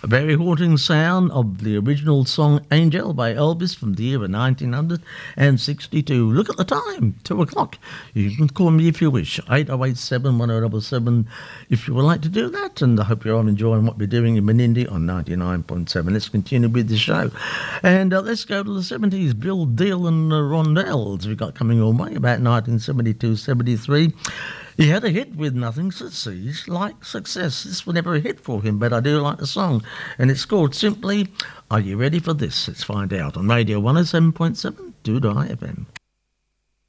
A very haunting sound of the original song Angel by Elvis from the year of 1962. Look at the time, 2 o'clock. You can call me if you wish, 8087 1077 if you would like to do that. And I hope you're all enjoying what we're doing in Menindee on 99.7. Let's continue with the show. And let's go to the 70s. Bill Deal and the Rondells we got coming our way about 1972-73. He had a hit with Nothing Succeeds Like Success. This was never a hit for him, but I do like the song. And it's called simply, Are You Ready for This? Let's find out on Radio 107.7 Doodle FM.